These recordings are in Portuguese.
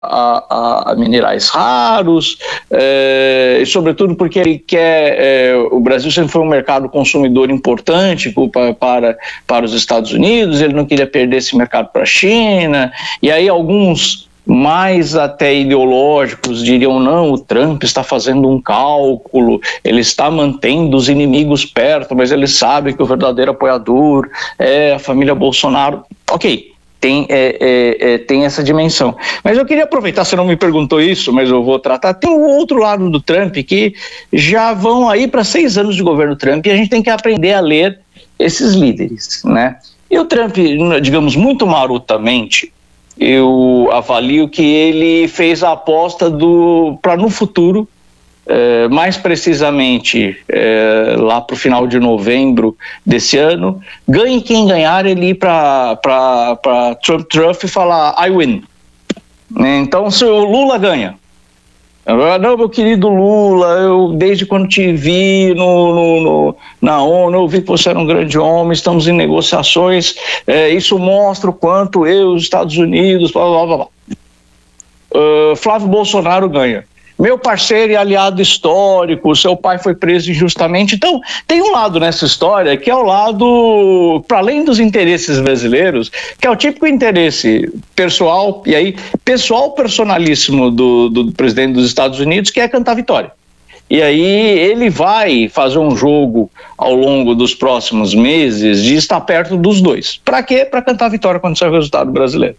a minerais raros, e sobretudo porque ele quer, o Brasil sempre foi um mercado consumidor importante para os Estados Unidos, ele não queria perder esse mercado para a China, e aí alguns mais até ideológicos diriam, não, o Trump está fazendo um cálculo, ele está mantendo os inimigos perto, mas ele sabe que o verdadeiro apoiador é a família Bolsonaro. Ok, tem essa dimensão. Mas eu queria aproveitar, você não me perguntou isso, mas eu vou tratar, tem o outro lado do Trump, que já vão aí para 6 anos de governo Trump, e a gente tem que aprender a ler esses líderes, né? E o Trump, digamos, muito marotamente, eu avalio que ele fez a aposta para no futuro, mais precisamente lá para o final de novembro desse ano, ganhe quem ganhar, ele ir para Trump e falar I win. Então, se o Lula ganha, não, meu querido Lula, eu desde quando te vi na ONU, eu vi que você era um grande homem, estamos em negociações, isso mostra o quanto eu, os Estados Unidos, blá, blá, blá, blá. Flávio Bolsonaro ganha. Meu parceiro e aliado histórico, seu pai foi preso injustamente. Então, tem um lado nessa história que é o lado, para além dos interesses brasileiros, que é o típico interesse pessoal, e aí personalíssimo do presidente dos Estados Unidos, que é cantar vitória. E aí ele vai fazer um jogo ao longo dos próximos meses de estar perto dos dois. Para quê? Para cantar vitória quando sair o resultado brasileiro.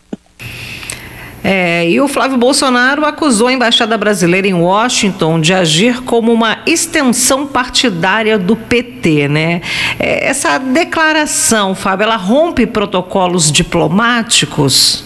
E o Flávio Bolsonaro acusou a Embaixada Brasileira em Washington de agir como uma extensão partidária do PT, né? Essa declaração, Fábio, ela rompe protocolos diplomáticos?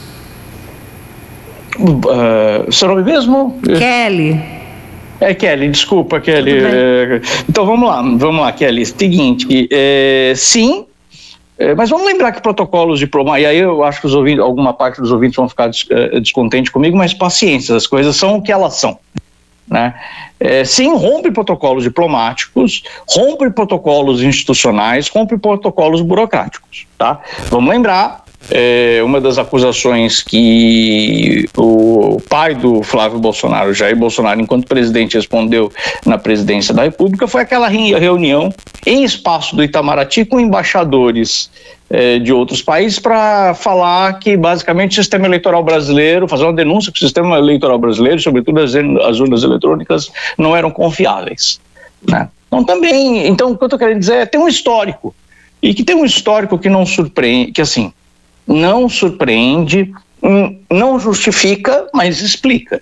Seu nome mesmo? Kelly. Kelly, desculpa, Kelly. Então vamos lá, Kelly. Seguinte, sim. Mas vamos lembrar que protocolos diplomáticos, e aí eu acho que alguma parte dos ouvintes vão ficar descontentes comigo, mas paciência, as coisas são o que elas são, né? Sim, rompe protocolos diplomáticos, rompe protocolos institucionais, rompe protocolos burocráticos, tá? Vamos lembrar, uma das acusações que o pai do Flávio Bolsonaro, Jair Bolsonaro, enquanto presidente, respondeu na presidência da República, foi aquela reunião em espaço do Itamaraty com embaixadores de outros países para falar que basicamente o sistema eleitoral brasileiro, fazer uma denúncia que o sistema eleitoral brasileiro, sobretudo as urnas eletrônicas, não eram confiáveis, né? Então o que eu estou querendo dizer é tem um histórico, e que tem um histórico que não surpreende, que assim, não surpreende, não justifica, mas explica.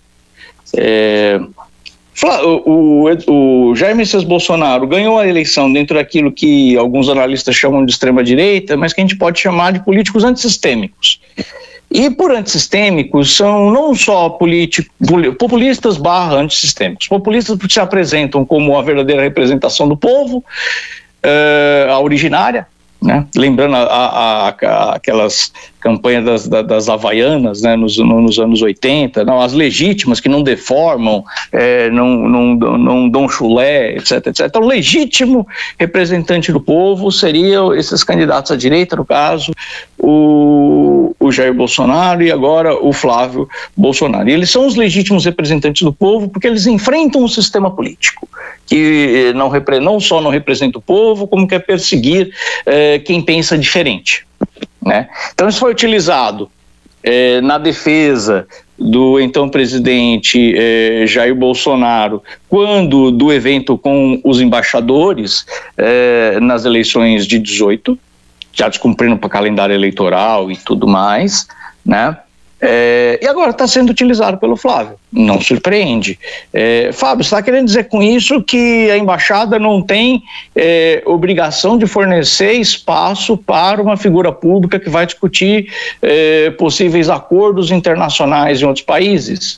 O Jair Messias Bolsonaro ganhou a eleição dentro daquilo que alguns analistas chamam de extrema-direita, mas que a gente pode chamar de políticos antissistêmicos. E por antissistêmicos são não só populistas / antissistêmicos. Populistas porque se apresentam como a verdadeira representação do povo, a originária, né? Lembrando aquelas campanhas das Havaianas, né? nos anos 80, não, as legítimas que não deformam, não dão chulé, etc, etc. Então, legítimo representante do povo seriam esses candidatos à direita, no caso, o Jair Bolsonaro e agora o Flávio Bolsonaro. E eles são os legítimos representantes do povo porque eles enfrentam o sistema político, que não só não representa o povo, como quer perseguir quem pensa diferente, né? Então isso foi utilizado na defesa do então presidente Jair Bolsonaro, quando do evento com os embaixadores nas eleições de 18, já descumprindo para o calendário eleitoral e tudo mais, né? E agora está sendo utilizado pelo Flávio, não surpreende. Fábio, você está querendo dizer com isso que a embaixada não tem obrigação de fornecer espaço para uma figura pública que vai discutir possíveis acordos internacionais em outros países?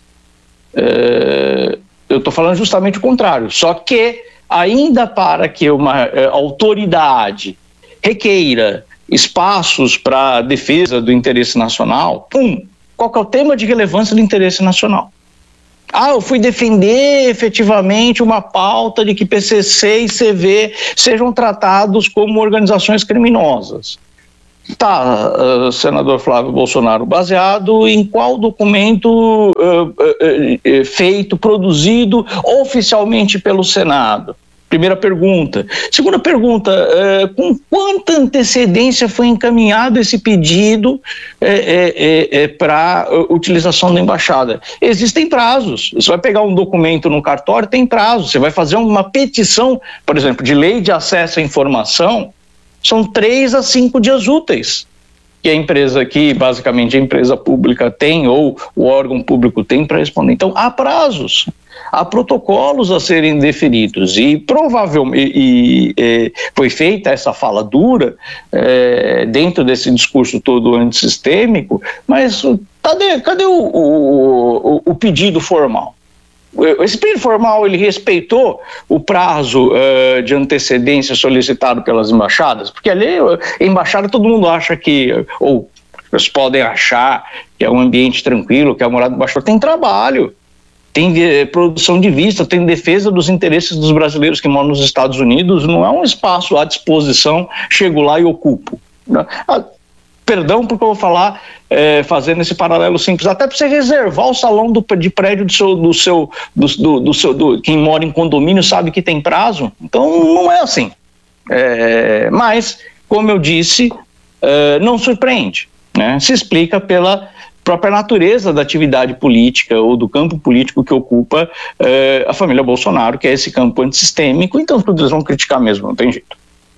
Eu estou falando justamente o contrário, só que ainda para que uma autoridade requeira espaços para defesa do interesse nacional, qual que é o tema de relevância do interesse nacional? Eu fui defender efetivamente uma pauta de que PCC e CV sejam tratados como organizações criminosas. Tá, senador Flávio Bolsonaro, baseado em qual documento feito, produzido oficialmente pelo Senado? Primeira pergunta. Segunda pergunta, com quanta antecedência foi encaminhado esse pedido para utilização da embaixada? Existem prazos. Você vai pegar um documento no cartório, tem prazo. Você vai fazer uma petição, por exemplo, de lei de acesso à informação, são 3 a 5 dias úteis que a empresa, que basicamente a empresa pública tem ou o órgão público tem para responder. Então, há prazos, há protocolos a serem definidos e provavelmente foi feita essa fala dura dentro desse discurso todo antissistêmico, mas cadê o pedido formal? Esse pedido formal, ele respeitou o prazo de antecedência solicitado pelas embaixadas? Porque ali, a embaixada, todo mundo acha que, ou eles podem achar que é um ambiente tranquilo, que a morada do embaixador tem trabalho, tem produção de vista, tem defesa dos interesses dos brasileiros que moram nos Estados Unidos, não é um espaço à disposição, chego lá e ocupo. Perdão porque eu vou falar, fazendo esse paralelo simples, até para você reservar o salão de prédio quem mora em condomínio sabe que tem prazo, então não é assim. Mas, como eu disse, não surpreende, né? Se explica pela própria natureza da atividade política ou do campo político que ocupa a família Bolsonaro, que é esse campo antissistêmico, então tudo eles vão criticar mesmo, não tem jeito.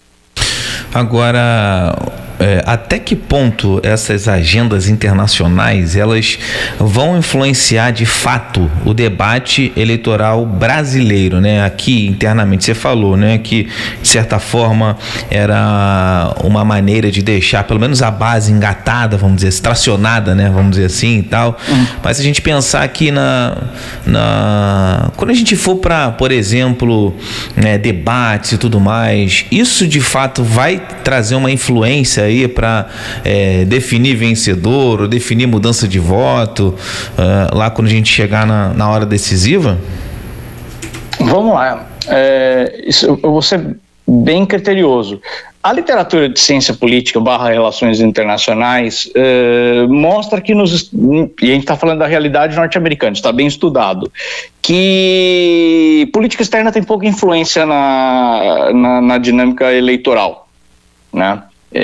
Agora, até que ponto essas agendas internacionais elas vão influenciar de fato o debate eleitoral brasileiro, né? Aqui internamente você falou, né, que de certa forma era uma maneira de deixar pelo menos a base engatada, vamos dizer, tracionada, né, vamos dizer assim e tal. Mas se a gente pensar aqui quando a gente for para, por exemplo, debates e tudo mais, isso de fato vai trazer uma influência aí para definir vencedor ou definir mudança de voto lá quando a gente chegar na hora decisiva? Vamos lá, eu vou ser bem criterioso. A literatura de ciência política / relações internacionais mostra que e a gente está falando da realidade norte-americana, está bem estudado, que política externa tem pouca influência na dinâmica eleitoral, né?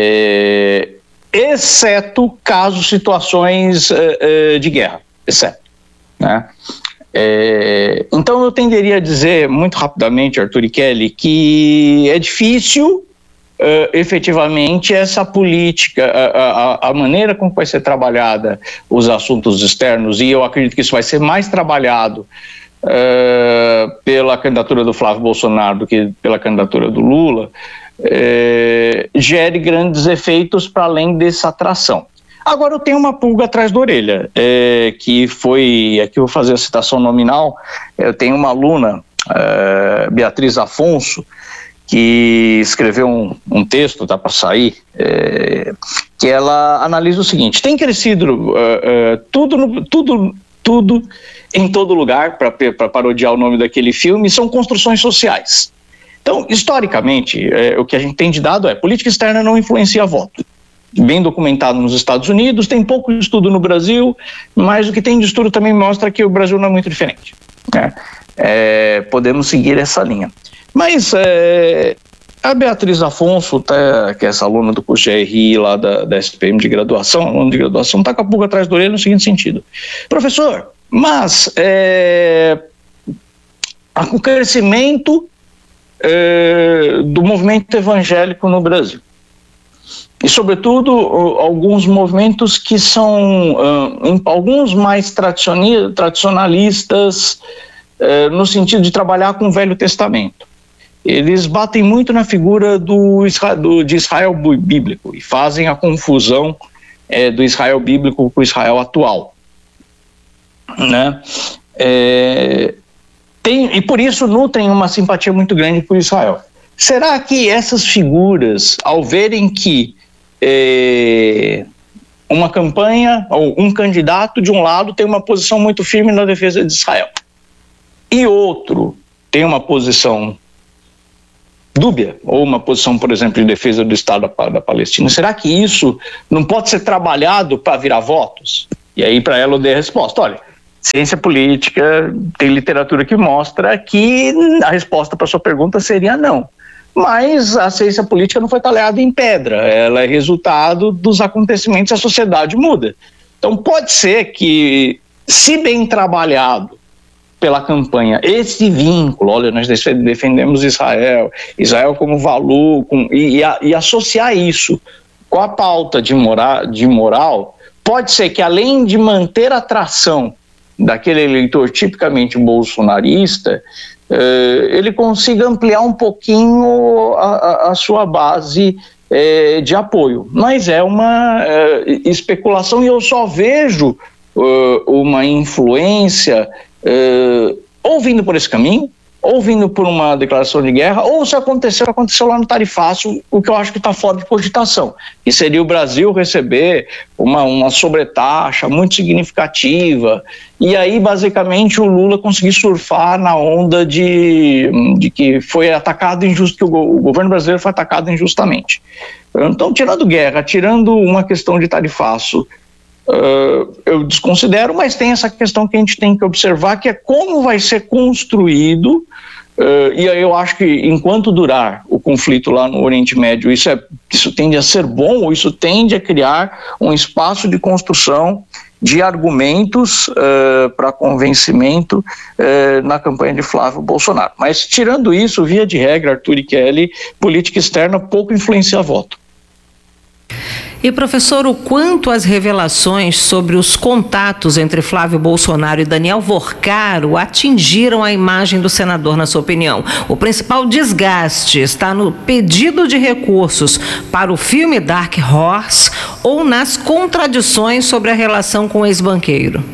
Exceto casos, situações de guerra, exceto, né? Então eu tenderia a dizer muito rapidamente, Arthur e Kelly, que é difícil efetivamente essa política, a maneira como vai ser trabalhada os assuntos externos, e eu acredito que isso vai ser mais trabalhado pela candidatura do Flávio Bolsonaro do que pela candidatura do Lula, gere grandes efeitos para além dessa atração. Agora eu tenho uma pulga atrás da orelha, que foi, aqui eu vou fazer a citação nominal, eu tenho uma aluna, Beatriz Afonso, que escreveu um texto, tá para sair, que ela analisa o seguinte: tem crescido tudo em todo lugar, para parodiar o nome daquele filme, são construções sociais. Então, historicamente, o que a gente tem de dado política externa não influencia voto. Bem documentado nos Estados Unidos, tem pouco estudo no Brasil, mas o que tem de estudo também mostra que o Brasil não é muito diferente, né? Podemos seguir essa linha. Mas a Beatriz Afonso, que é essa aluna do curso de RI lá da SPM de graduação, aluna de graduação, está com a pulga atrás da orelha no seguinte sentido: professor, mas o crescimento do movimento evangélico no Brasil, e sobretudo alguns movimentos que são alguns mais tradicionalistas no sentido de trabalhar com o Velho Testamento. Eles batem muito na figura de Israel bíblico e fazem a confusão do Israel bíblico com o Israel atual, né? E por isso nutrem uma simpatia muito grande por Israel. Será que essas figuras, ao verem que uma campanha ou um candidato de um lado tem uma posição muito firme na defesa de Israel e outro tem uma posição dúbia, ou uma posição, por exemplo, de defesa do Estado da Palestina, será que isso não pode ser trabalhado para virar votos? E aí para ela eu dei a resposta, olha, ciência política, tem literatura que mostra que a resposta para sua pergunta seria não. Mas a ciência política não foi talhada em pedra, ela é resultado dos acontecimentos, a sociedade muda. Então pode ser que, se bem trabalhado pela campanha, esse vínculo, olha, nós defendemos Israel como valor, e associar isso com a pauta de moral, pode ser que, além de manter a atração daquele eleitor tipicamente bolsonarista, ele consiga ampliar um pouquinho a sua base de apoio. Mas é uma especulação, e eu só vejo uma influência ou vindo por esse caminho, ou vindo por uma declaração de guerra, ou se aconteceu lá no tarifaço, o que eu acho que está fora de cogitação, que seria o Brasil receber uma sobretaxa muito significativa, e aí basicamente o Lula conseguir surfar na onda de que foi atacado injusto, que o governo brasileiro foi atacado injustamente. Então, tirando guerra, tirando uma questão de tarifaço, eu desconsidero, mas tem essa questão que a gente tem que observar, que é como vai ser construído, e aí eu acho que enquanto durar o conflito lá no Oriente Médio, isso tende a ser bom, ou isso tende a criar um espaço de construção de argumentos para convencimento na campanha de Flávio Bolsonaro. Mas tirando isso, via de regra, Arthur e Kelly, política externa pouco influencia voto. E, professor, o quanto as revelações sobre os contatos entre Flávio Bolsonaro e Daniel Vorcaro atingiram a imagem do senador, na sua opinião? O principal desgaste está no pedido de recursos para o filme Dark Horse ou nas contradições sobre a relação com o ex-banqueiro?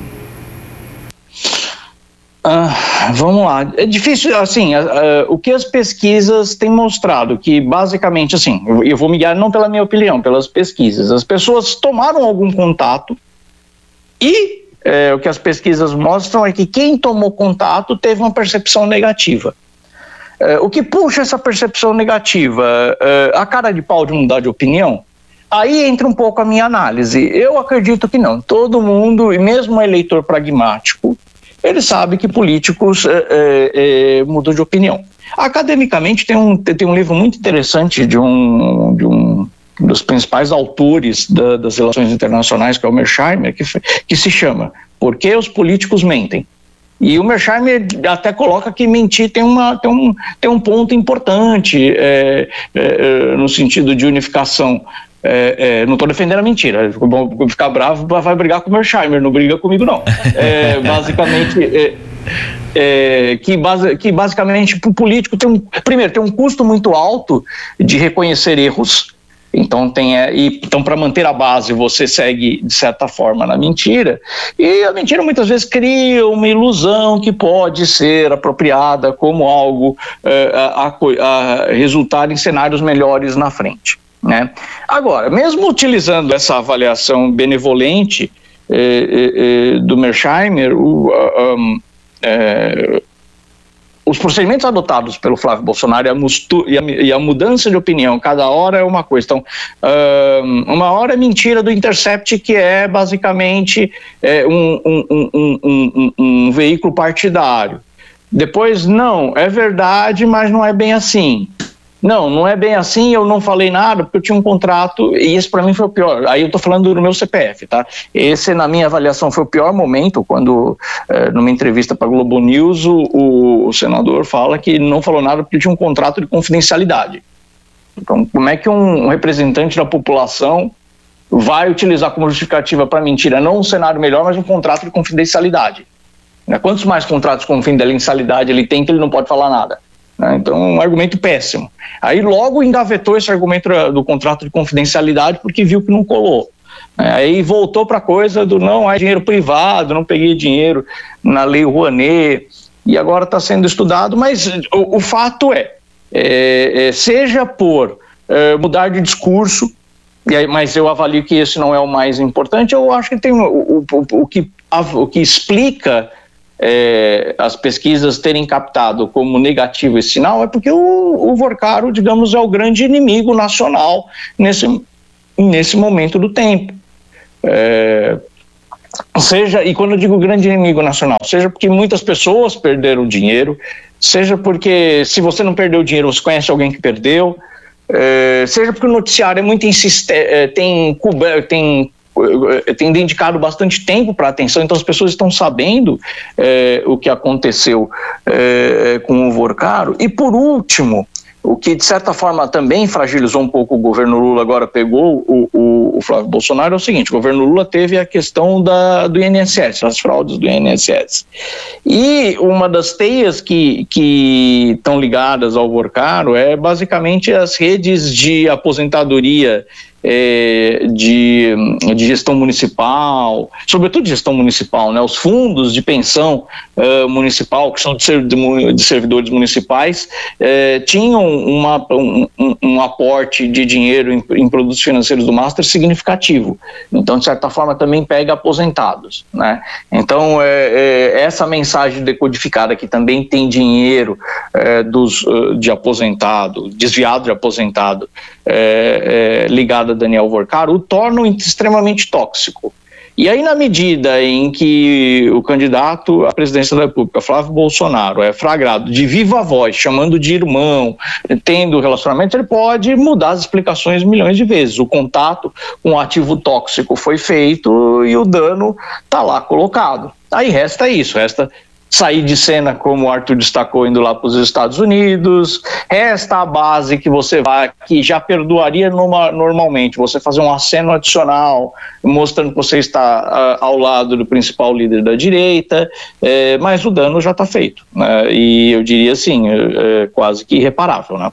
Vamos lá, é difícil, assim, o que as pesquisas têm mostrado, que basicamente, assim, eu vou me guiar não pela minha opinião, pelas pesquisas, as pessoas tomaram algum contato e o que as pesquisas mostram é que quem tomou contato teve uma percepção negativa. O que puxa essa percepção negativa? A cara de pau de mudar de opinião? Aí entra um pouco a minha análise. Eu acredito que não, todo mundo, e mesmo um eleitor pragmático, ele sabe que políticos mudam de opinião. Academicamente, tem um livro muito interessante de um dos principais autores das relações internacionais, que é o Mearsheimer, que se chama Por que os políticos mentem? E o Mearsheimer até coloca que mentir tem um ponto importante no sentido de unificação. Não estou defendendo a mentira, vou ficar bravo, vai brigar com o Mearsheimer, não briga comigo não. Basicamente, que basicamente o político tem um custo muito alto de reconhecer erros. Então para manter a base você segue de certa forma na mentira, e a mentira muitas vezes cria uma ilusão que pode ser apropriada como algo a resultar em cenários melhores na frente, né? Agora, mesmo utilizando essa avaliação benevolente do Mearsheimer, os procedimentos adotados pelo Flávio Bolsonaro e a mudança de opinião cada hora é uma coisa. Então, uma hora é mentira do Intercept, que é basicamente um veículo partidário. Depois, não, é verdade, mas não é bem assim. Não é bem assim, eu não falei nada porque eu tinha um contrato, e esse para mim foi o pior. Aí eu estou falando do meu CPF, tá? Esse, na minha avaliação, foi o pior momento, quando numa entrevista para a Globo News o senador fala que não falou nada porque tinha um contrato de confidencialidade. Então, como é que um representante da população vai utilizar como justificativa para mentira não um cenário melhor, mas um contrato de confidencialidade? Quantos mais contratos de confidencialidade ele tem que ele não pode falar nada? Então, um argumento péssimo. Aí logo engavetou esse argumento do contrato de confidencialidade porque viu que não colou. Aí voltou para a coisa do não, é dinheiro privado, não peguei dinheiro na Lei Rouanet, e agora está sendo estudado, mas o fato seja por mudar de discurso, mas eu avalio que esse não é o mais importante. Eu acho que tem o que explica as pesquisas terem captado como negativo esse sinal, é porque o Vorcaro, digamos, é o grande inimigo nacional nesse momento do tempo. Seja, e quando eu digo grande inimigo nacional, seja porque muitas pessoas perderam dinheiro, seja porque, se você não perdeu dinheiro, você conhece alguém que perdeu, seja porque o noticiário é muito insistente, tem dedicado bastante tempo para a atenção, então as pessoas estão sabendo o que aconteceu com o Vorcaro. E por último, o que de certa forma também fragilizou um pouco o governo Lula, agora pegou o Flávio Bolsonaro, é o seguinte: o governo Lula teve a questão do INSS, as fraudes do INSS. E uma das teias que estão ligadas ao Vorcaro é basicamente as redes de aposentadoria de gestão municipal, sobretudo de gestão municipal, né? Os fundos de pensão municipal, que são de servidores municipais, tinham um aporte de dinheiro em produtos financeiros do Master significativo. Então, de certa forma, também pega aposentados, né? Então, essa mensagem decodificada que também tem dinheiro de aposentado, desviado de aposentado, ligado a Daniel Vorcaro, o tornam extremamente tóxico. E aí, na medida em que o candidato à presidência da República, Flávio Bolsonaro, é flagrado de viva voz, chamando de irmão, tendo relacionamento, ele pode mudar as explicações milhões de vezes. O contato com o ativo tóxico foi feito e o dano está lá colocado. Aí resta isso, resta sair de cena, como o Arthur destacou, indo lá para os Estados Unidos. Resta a base que já perdoaria normalmente, você fazer um aceno adicional, mostrando que você está ao lado do principal líder da direita, mas o dano já está feito, né? E eu diria assim, quase que irreparável, né?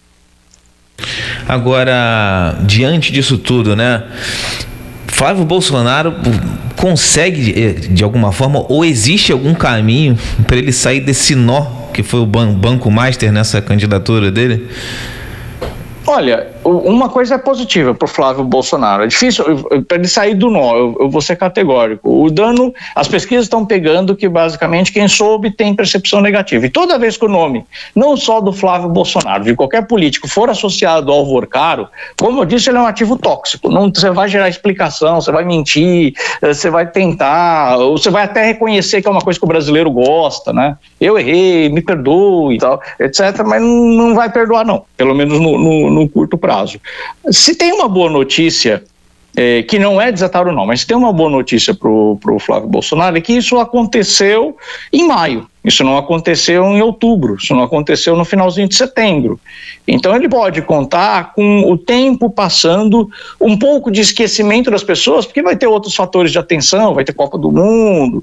Agora, diante disso tudo, né, Flávio Bolsonaro consegue, de alguma forma, ou existe algum caminho para ele sair desse nó que foi o Banco Master nessa candidatura dele? Olha, uma coisa é positiva para o Flávio Bolsonaro. É difícil para ele sair do nó, eu vou ser categórico. O dano, as pesquisas estão pegando que basicamente quem soube tem percepção negativa. E toda vez que o nome, não só do Flávio Bolsonaro, de qualquer político, for associado ao Vorcaro, como eu disse, ele é um ativo tóxico. Não, você vai gerar explicação, você vai mentir, você vai tentar, ou você vai até reconhecer que é uma coisa que o brasileiro gosta, né? Eu errei, me perdoe e tal, etc. Mas não vai perdoar, não. Pelo menos no curto prazo. Se tem uma boa notícia, que não é desatar o nó, mas se tem uma boa notícia para o Flávio Bolsonaro, é que isso aconteceu em maio, isso não aconteceu em outubro, isso não aconteceu no finalzinho de setembro. Então ele pode contar com o tempo passando, um pouco de esquecimento das pessoas, porque vai ter outros fatores de atenção, vai ter Copa do Mundo,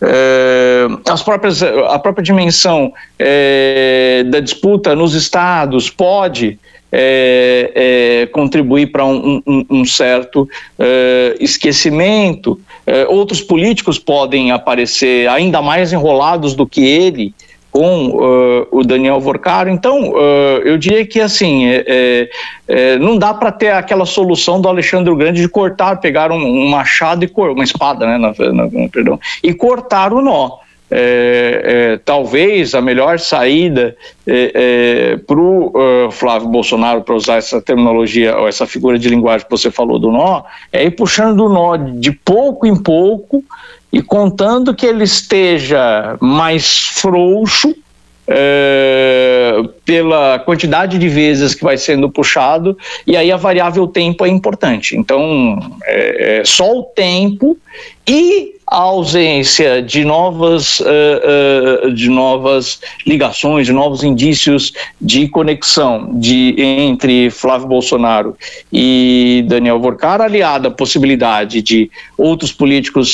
a própria dimensão da disputa nos estados pode contribuir para um certo esquecimento. Outros políticos podem aparecer ainda mais enrolados do que ele com o Daniel Vorcaro. Então, eu diria que assim, não dá para ter aquela solução do Alexandre o Grande de pegar um machado e uma espada, né, perdão, e cortar o nó. Talvez a melhor saída para o Flávio Bolsonaro, para usar essa terminologia ou essa figura de linguagem que você falou do nó, é ir puxando o nó de pouco em pouco e contando que ele esteja mais frouxo pela quantidade de vezes que vai sendo puxado, e aí a variável tempo é importante. Então, só o tempo e a ausência de novas ligações, de novos indícios de conexão entre Flávio Bolsonaro e Daniel Vorcaro, aliada à possibilidade de outros políticos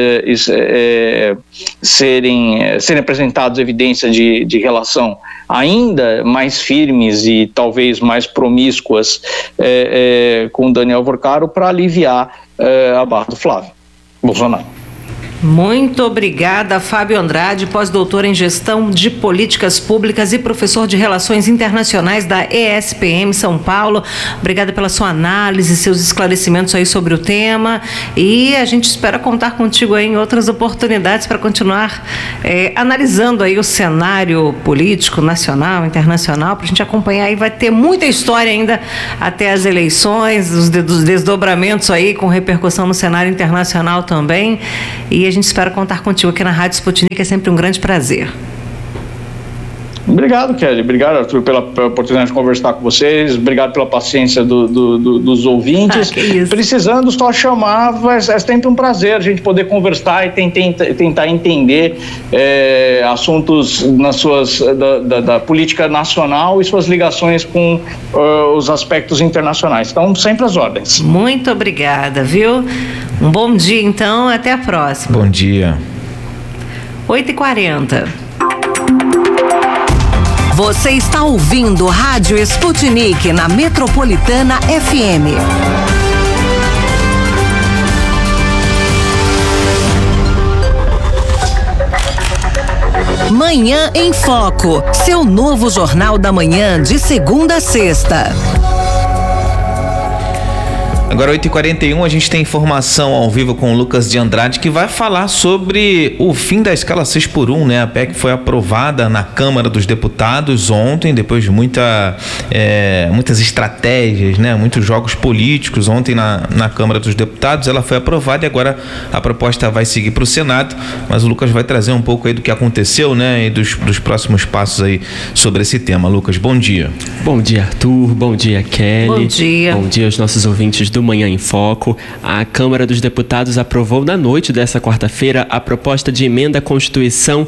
serem apresentados evidências de relação ainda mais firmes e talvez mais promíscuas com Daniel Vorcaro, para aliviar a barra do Flávio Bolsonaro. Muito obrigada, Fábio Andrade, pós-doutor em Gestão de Políticas Públicas e professor de Relações Internacionais da ESPM São Paulo. Obrigada pela sua análise, seus esclarecimentos aí sobre o tema, e a gente espera contar contigo aí em outras oportunidades para continuar analisando aí o cenário político nacional, internacional, para a gente acompanhar, e vai ter muita história ainda até as eleições, os desdobramentos aí com repercussão no cenário internacional também, e a gente espera contar contigo aqui na Rádio Sputnik, é sempre um grande prazer. Obrigado, Kelly. Obrigado, Arthur, pela oportunidade de conversar com vocês. Obrigado pela paciência dos ouvintes. Precisando só chamar, é sempre um prazer a gente poder conversar e tentar entender assuntos da política nacional e suas ligações com os aspectos internacionais. Então, sempre às ordens. Muito obrigada, viu? Um bom dia, então. Até a próxima. Bom dia. 8h40. Você está ouvindo Rádio Sputnik na Metropolitana FM. Manhã em Foco, seu novo jornal da manhã de segunda a sexta. Agora 8h41, a gente tem informação ao vivo com o Lucas de Andrade, que vai falar sobre o fim da escala 6x1, né? A PEC foi aprovada na Câmara dos Deputados ontem, depois de muitas estratégias, né? Muitos jogos políticos ontem na Câmara dos Deputados. Ela foi aprovada e agora a proposta vai seguir para o Senado, mas o Lucas vai trazer um pouco aí do que aconteceu, né? E dos próximos passos aí sobre esse tema. Lucas, bom dia. Bom dia, Arthur. Bom dia, Kelly. Bom dia. Bom dia aos nossos ouvintes do Manhã em Foco. A Câmara dos Deputados aprovou na noite dessa quarta-feira a proposta de emenda à Constituição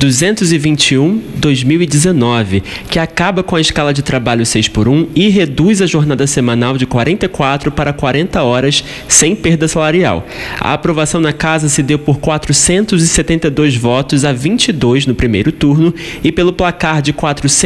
221/2019, que acaba com a escala de trabalho 6x1 e reduz a jornada semanal de 44 para 40 horas sem perda salarial. A aprovação na Casa se deu por 472 votos a 22 no primeiro turno e pelo placar de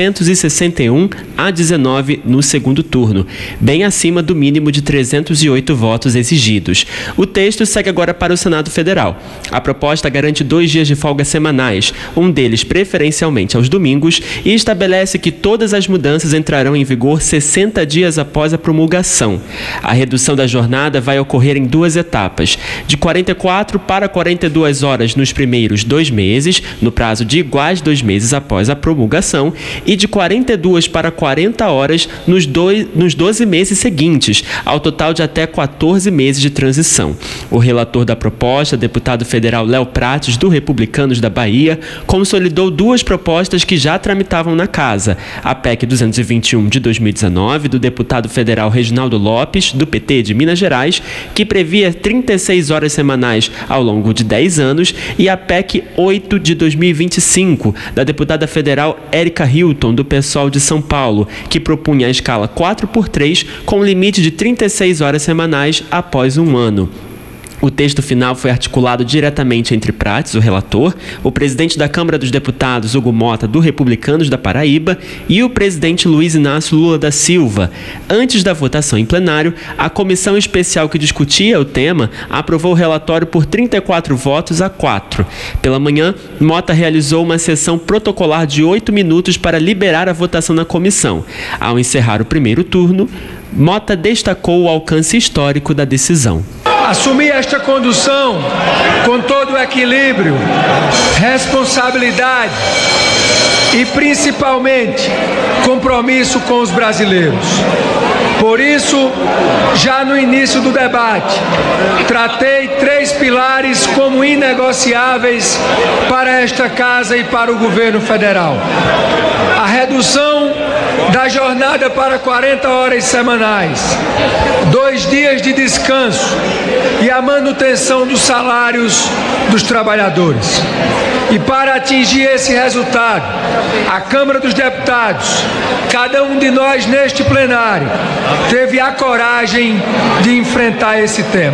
461 a 19 no segundo turno, bem acima do mínimo de 308 votos exigidos. O texto segue agora para o Senado Federal. A proposta garante 2 dias de folga semanais, um deles preferencialmente aos domingos, e estabelece que todas as mudanças entrarão em vigor 60 dias após a promulgação. A redução da jornada vai ocorrer em 2 etapas, de 44 para 42 horas nos primeiros 2 meses, no prazo de iguais 2 meses após a promulgação, e de 42 para 40 horas nos 12 meses seguintes, ao total de até 14 meses de transição. O relator da proposta, deputado federal Léo Prates, do Republicanos da Bahia, consolidou 2 propostas que já tramitavam na Casa. A PEC 221 de 2019, do deputado federal Reginaldo Lopes, do PT de Minas Gerais, que previa 36 horas semanais ao longo de 10 anos, e a PEC 8 de 2025, da deputada federal Érica Hilton, do PSOL de São Paulo, que propunha a escala 4x3 com limite de 36 horas semanais após 1 ano. O texto final foi articulado diretamente entre Prates, o relator, o presidente da Câmara dos Deputados, Hugo Mota, do Republicanos da Paraíba, e o presidente Luiz Inácio Lula da Silva. Antes da votação em plenário, a comissão especial que discutia o tema aprovou o relatório por 34 votos a 4. Pela manhã, Mota realizou uma sessão protocolar de 8 minutos para liberar a votação na comissão. Ao encerrar o primeiro turno, Mota destacou o alcance histórico da decisão. Assumir esta condução com todo o equilíbrio, responsabilidade e, principalmente, compromisso com os brasileiros. Por isso, já no início do debate, tratei 3 pilares como inegociáveis para esta Casa e para o governo federal: a redução da jornada para 40 horas semanais, 2 dias de descanso e a manutenção dos salários dos trabalhadores. E para atingir esse resultado, a Câmara dos Deputados, cada um de nós neste plenário, teve a coragem de enfrentar esse tema.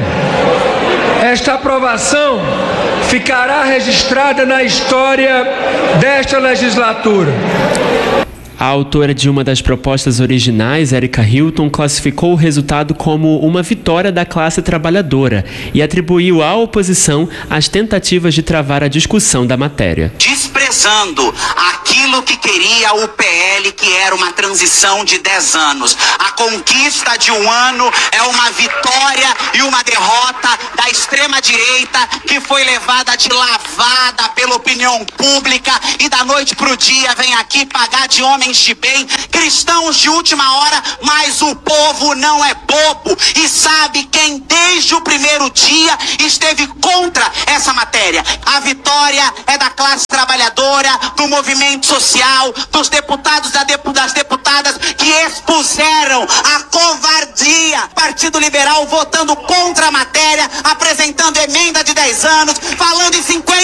Esta aprovação ficará registrada na história desta legislatura. A autora de uma das propostas originais, Erika Hilton, classificou o resultado como uma vitória da classe trabalhadora e atribuiu à oposição as tentativas de travar a discussão da matéria. Desprezando aquilo que queria o PL, que era uma transição de 10 anos. A conquista de um ano é uma vitória e uma derrota da extrema-direita que foi levada de lavada pela opinião pública e da noite pro dia vem aqui pagar de homens de bem, cristãos de última hora, mas o povo não é bobo e sabe quem desde o primeiro dia esteve contra essa matéria. A vitória é da classe trabalhadora, do movimento social, dos deputados, das deputadas que expuseram a covardia. Partido Liberal votando contra a matéria, apresentando emenda de 10 anos, falando em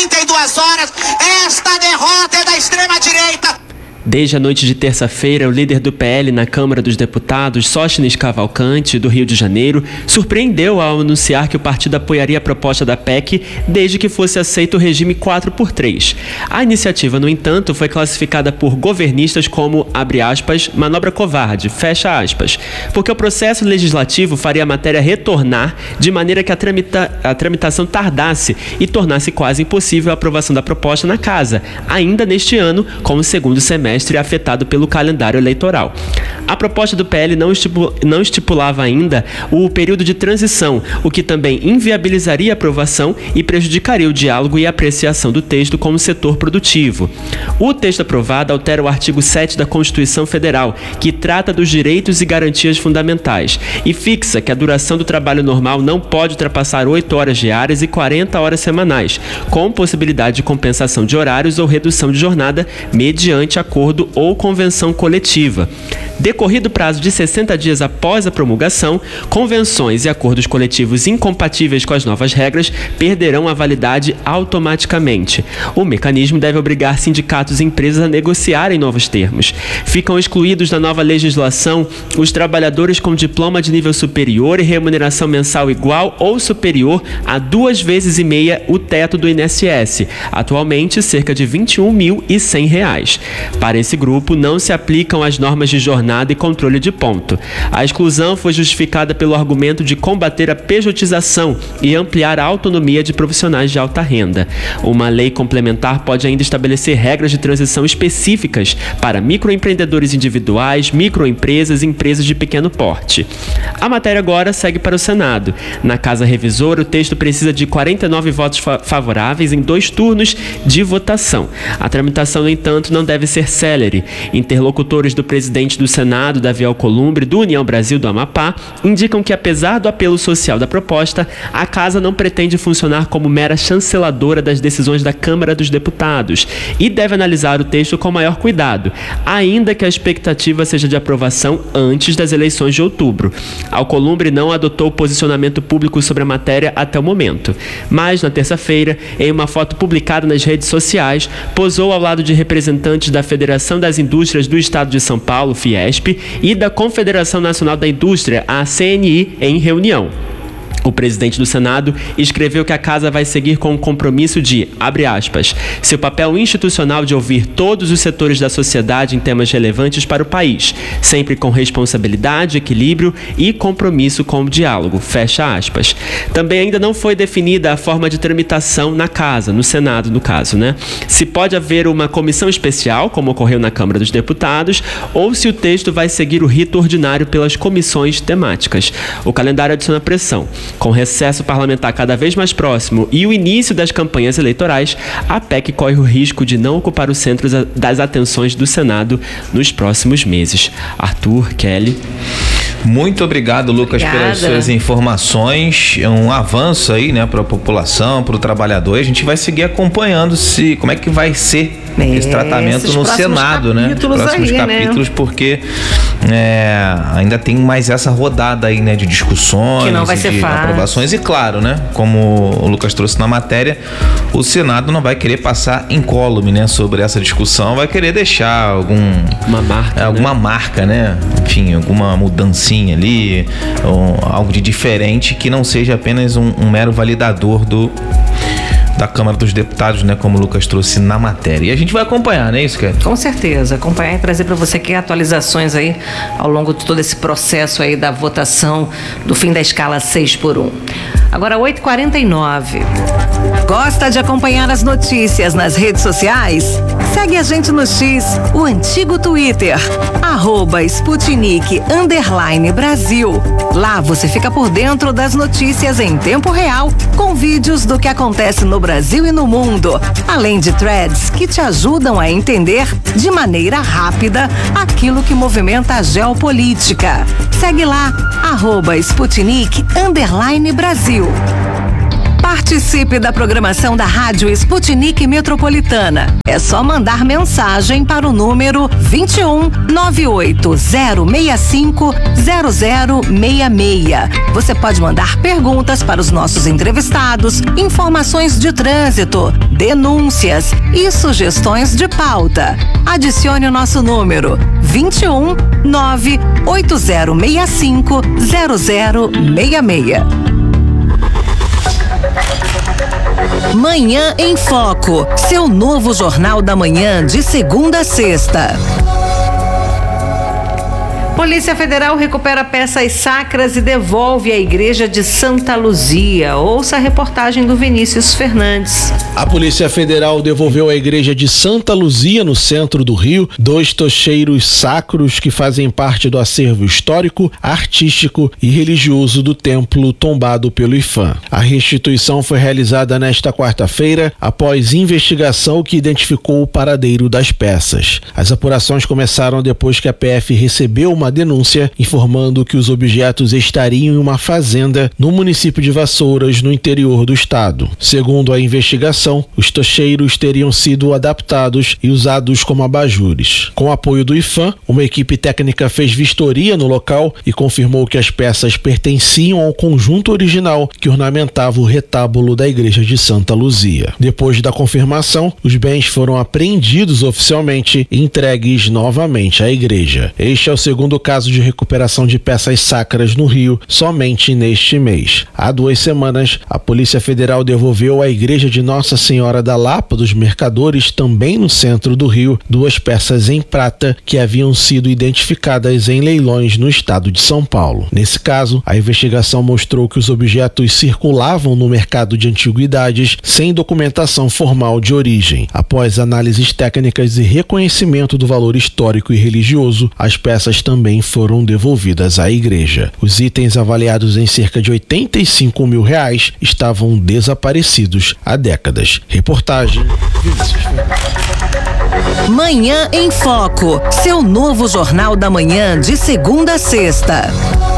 52 horas. Esta derrota é da extrema-direita. Desde a noite de terça-feira, o líder do PL na Câmara dos Deputados, Sóstenes Cavalcante, do Rio de Janeiro, surpreendeu ao anunciar que o partido apoiaria a proposta da PEC desde que fosse aceito o regime 4x3. A iniciativa, no entanto, foi classificada por governistas como, abre aspas, manobra covarde, fecha aspas, porque o processo legislativo faria a matéria retornar de maneira que a tramitação tardasse e tornasse quase impossível a aprovação da proposta na Casa, ainda neste ano, com o segundo semestre afetado pelo calendário eleitoral. A proposta do PL não estipulava ainda o período de transição, o que também inviabilizaria a aprovação e prejudicaria o diálogo e apreciação do texto com o setor produtivo. O texto aprovado altera o artigo 7 da Constituição Federal, que trata dos direitos e garantias fundamentais, e fixa que a duração do trabalho normal não pode ultrapassar 8 horas diárias e 40 horas semanais, com possibilidade de compensação de horários ou redução de jornada mediante acordo ou convenção coletiva. Decorrido o prazo de 60 dias após a promulgação, convenções e acordos coletivos incompatíveis com as novas regras perderão a validade automaticamente. O mecanismo deve obrigar sindicatos e empresas a negociarem novos termos. Ficam excluídos da nova legislação os trabalhadores com diploma de nível superior e remuneração mensal igual ou superior a 2,5 vezes o teto do INSS, atualmente cerca de R$ 21.100. Para esse grupo, não se aplicam as normas de jornada e controle de ponto. A exclusão foi justificada pelo argumento de combater a pejotização e ampliar a autonomia de profissionais de alta renda. Uma lei complementar pode ainda estabelecer regras de transição específicas para microempreendedores individuais, microempresas e empresas de pequeno porte. A matéria agora segue para o Senado. Na Casa Revisora, o texto precisa de 49 votos favoráveis em 2 turnos de votação. A tramitação, no entanto, não deve ser célere. Interlocutores do presidente do Senado, Davi Alcolumbre, do União Brasil do Amapá, indicam que, apesar do apelo social da proposta, a Casa não pretende funcionar como mera chanceladora das decisões da Câmara dos Deputados e deve analisar o texto com maior cuidado, ainda que a expectativa seja de aprovação antes das eleições de outubro. Alcolumbre não adotou posicionamento público sobre a matéria até o momento, mas, na terça-feira, em uma foto publicada nas redes sociais, posou ao lado de representantes da Federação das Indústrias do Estado de São Paulo, Fiesp, e da Confederação Nacional da Indústria, a CNI, em reunião. O presidente do Senado escreveu que a Casa vai seguir com o compromisso de, abre aspas, seu papel institucional de ouvir todos os setores da sociedade em temas relevantes para o país, sempre com responsabilidade, equilíbrio e compromisso com o diálogo, fecha aspas. Também ainda não foi definida a forma de tramitação na Casa, no Senado no caso, né? Se pode haver uma comissão especial, como ocorreu na Câmara dos Deputados, ou se o texto vai seguir o rito ordinário pelas comissões temáticas. O calendário adiciona pressão. Com o recesso parlamentar cada vez mais próximo e o início das campanhas eleitorais, a PEC corre o risco de não ocupar o centro das atenções do Senado nos próximos meses. Arthur, Kelly. Muito obrigado, Lucas, pelas suas informações. É um avanço aí, né, para a população, para o trabalhador. A gente vai seguir acompanhando como é que vai ser esse tratamento no Senado, né? Próximos capítulos, né? Porque ainda tem mais essa rodada aí, né, de discussões, que não vai ser de fácil. Aprovações e, claro, né, como o Lucas trouxe na matéria, o Senado não vai querer passar incólume, né, sobre essa discussão, vai querer deixar alguma marca, né? Enfim, alguma mudancinha ali, ou algo de diferente que não seja apenas um mero validador da Câmara dos Deputados, né, como o Lucas trouxe na matéria. E a gente vai acompanhar, né, isso, Kelly? Com certeza, acompanhar e trazer para você aqui atualizações aí ao longo de todo esse processo aí da votação do fim da escala 6x1. Agora 8h49. Gosta de acompanhar as notícias nas redes sociais? Segue a gente no X, o antigo Twitter, @Sputnik_Brasil. Lá você fica por dentro das notícias em tempo real, com vídeos do que acontece no Brasil e no mundo, além de threads que te ajudam a entender de maneira rápida aquilo que movimenta a geopolítica. Segue lá, @Sputnik_Brasil. Participe da programação da Rádio Sputnik Metropolitana. É só mandar mensagem para o número 21 98065 0066. Você pode mandar perguntas para os nossos entrevistados, informações de trânsito, denúncias e sugestões de pauta. Adicione o nosso número 21 98065 0066. Manhã em Foco, seu novo jornal da manhã de segunda a sexta. Polícia Federal recupera peças sacras e devolve à igreja de Santa Luzia. Ouça a reportagem do Vinícius Fernandes. A Polícia Federal devolveu à igreja de Santa Luzia, no centro do Rio, 2 tocheiros sacros que fazem parte do acervo histórico, artístico e religioso do templo tombado pelo IPHAN. A restituição foi realizada nesta quarta-feira, após investigação que identificou o paradeiro das peças. As apurações começaram depois que a PF recebeu uma denúncia informando que os objetos estariam em uma fazenda no município de Vassouras, no interior do estado. Segundo a investigação, os tocheiros teriam sido adaptados e usados como abajures. Com o apoio do IPHAN, uma equipe técnica fez vistoria no local e confirmou que as peças pertenciam ao conjunto original que ornamentava o retábulo da igreja de Santa Luzia. Depois da confirmação, os bens foram apreendidos oficialmente e entregues novamente à igreja. Este é o segundo caso de recuperação de peças sacras no Rio somente neste mês. Há 2 semanas, a Polícia Federal devolveu à igreja de Nossa Senhora da Lapa dos Mercadores, também no centro do Rio, 2 peças em prata que haviam sido identificadas em leilões no estado de São Paulo. Nesse caso, a investigação mostrou que os objetos circulavam no mercado de antiguidades sem documentação formal de origem. Após análises técnicas e reconhecimento do valor histórico e religioso, as peças também foram devolvidas à igreja. Os itens, avaliados em cerca de R$85 mil, estavam desaparecidos há décadas. Reportagem Manhã em Foco, seu novo jornal da manhã de segunda a sexta.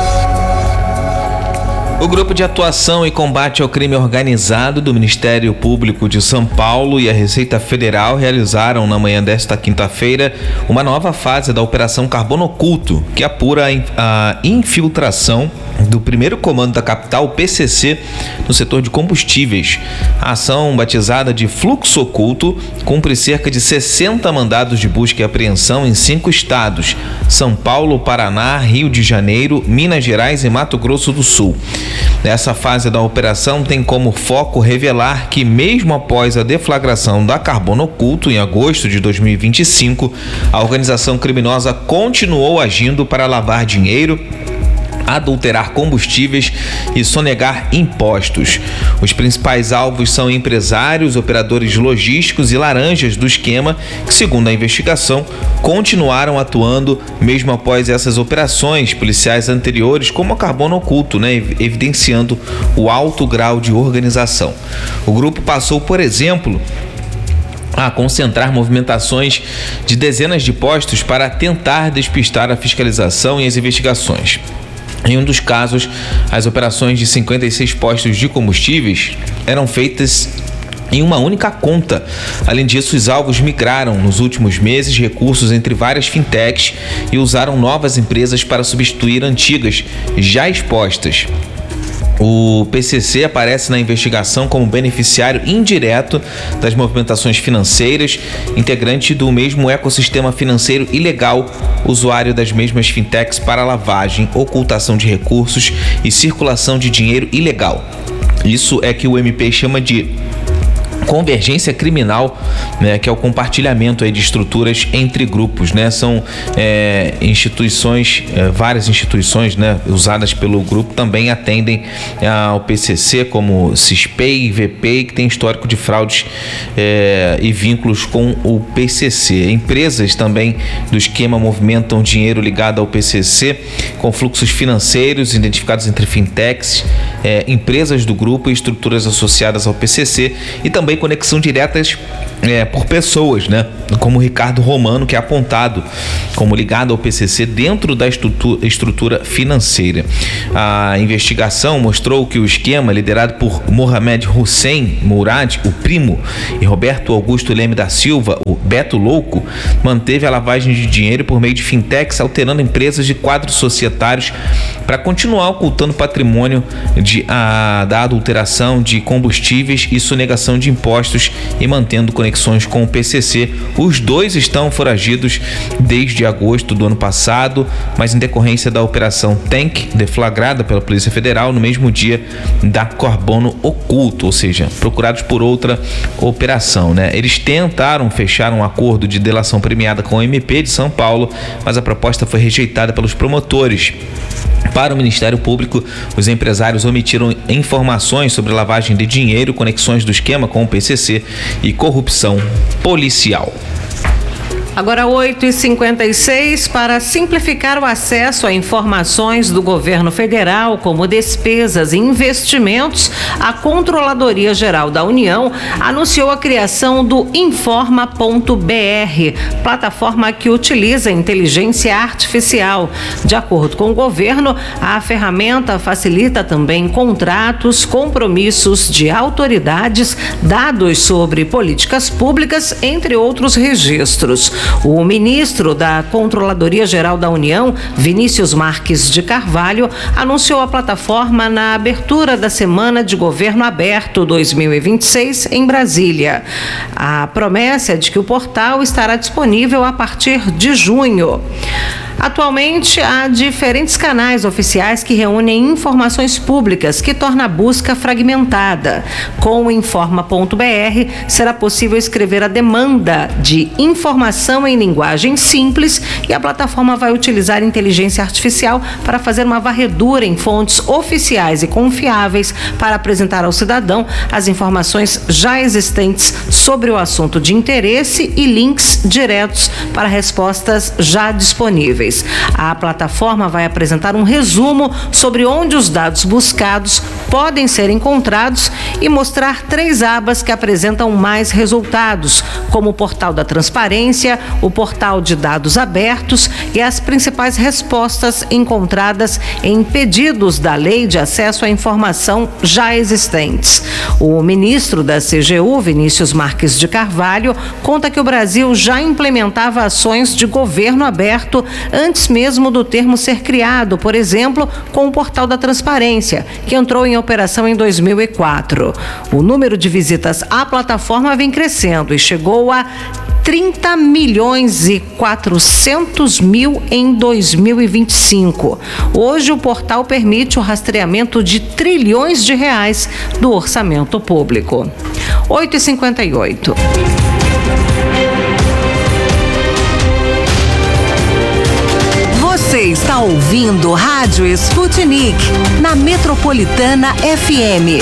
O Grupo de Atuação e Combate ao Crime Organizado do Ministério Público de São Paulo e a Receita Federal realizaram na manhã desta quinta-feira uma nova fase da Operação Carbono Oculto, que apura a infiltração do primeiro comando da capital, PCC, no setor de combustíveis. A ação, batizada de Fluxo Oculto, cumpre cerca de 60 mandados de busca e apreensão em 5 estados: São Paulo, Paraná, Rio de Janeiro, Minas Gerais e Mato Grosso do Sul. Essa fase da operação tem como foco revelar que, mesmo após a deflagração da Carbono Oculto em agosto de 2025, a organização criminosa continuou agindo para lavar dinheiro, adulterar combustíveis e sonegar impostos. Os principais alvos são empresários, operadores logísticos e laranjas do esquema, que, segundo a investigação, continuaram atuando mesmo após essas operações policiais anteriores, como a Carbono Oculto, evidenciando o alto grau de organização. O grupo passou, por exemplo, a concentrar movimentações de dezenas de postos para tentar despistar a fiscalização e as investigações. Em um dos casos, as operações de 56 postos de combustíveis eram feitas em uma única conta. Além disso, os alvos migraram nos últimos meses recursos entre várias fintechs e usaram novas empresas para substituir antigas já expostas. O PCC aparece na investigação como beneficiário indireto das movimentações financeiras, integrante do mesmo ecossistema financeiro ilegal, usuário das mesmas fintechs para lavagem, ocultação de recursos e circulação de dinheiro ilegal. Isso é que o MP chama de convergência criminal, né, que é o compartilhamento aí de estruturas entre grupos, né? São instituições, várias instituições, né, usadas pelo grupo também atendem ao PCC, como CISPEI e VPEI, que tem histórico de fraudes e vínculos com o PCC. Empresas também do esquema movimentam dinheiro ligado ao PCC com fluxos financeiros identificados entre fintechs, empresas do grupo e estruturas associadas ao PCC, e também conexão diretas por pessoas, né? Como Ricardo Romano, que é apontado como ligado ao PCC dentro da estrutura financeira. A investigação mostrou que o esquema, liderado por Mohamed Hussein Mourad, o primo, e Roberto Augusto Leme da Silva, o Beto Louco, manteve a lavagem de dinheiro por meio de fintechs, alterando empresas de quadros societários para continuar ocultando patrimônio da adulteração de combustíveis e sonegação de impostos e mantendo conexões com o PCC. Os dois estão foragidos desde agosto do ano passado, mas em decorrência da Operação Tank, deflagrada pela Polícia Federal no mesmo dia da Carbono Oculto, ou seja, procurados por outra operação, né? Eles tentaram fechar um acordo de delação premiada com o MP de São Paulo, mas a proposta foi rejeitada pelos promotores. Para o Ministério Público, os empresários omitiram informações sobre lavagem de dinheiro, conexões do esquema com o PCC e corrupção policial. Agora 8h56, para simplificar o acesso a informações do governo federal, como despesas e investimentos, a Controladoria Geral da União anunciou a criação do Informa.br, plataforma que utiliza inteligência artificial. De acordo com o governo, a ferramenta facilita também contratos, compromissos de autoridades, dados sobre políticas públicas, entre outros registros. O ministro da Controladoria Geral da União, Vinícius Marques de Carvalho, anunciou a plataforma na abertura da Semana de Governo Aberto 2026 em Brasília. A promessa é de que o portal estará disponível a partir de junho. Atualmente, há diferentes canais oficiais que reúnem informações públicas, que torna a busca fragmentada. Com o Informa.br, será possível escrever a demanda de informação em linguagem simples e a plataforma vai utilizar inteligência artificial para fazer uma varredura em fontes oficiais e confiáveis para apresentar ao cidadão as informações já existentes sobre o assunto de interesse e links diretos para respostas já disponíveis. A plataforma vai apresentar um resumo sobre onde os dados buscados podem ser encontrados e mostrar 3 abas que apresentam mais resultados, como o portal da transparência, o portal de dados abertos e as principais respostas encontradas em pedidos da Lei de Acesso à Informação já existentes. O ministro da CGU, Vinícius Marques de Carvalho, conta que o Brasil já implementava ações de governo aberto antes mesmo do termo ser criado, por exemplo, com o portal da transparência, que entrou em operação em 2004. O número de visitas à plataforma vem crescendo e chegou a 30.400.000 em 2025. Hoje, o portal permite o rastreamento de trilhões de reais do orçamento público. 8h58. Você está ouvindo Rádio Sputnik, na Metropolitana FM.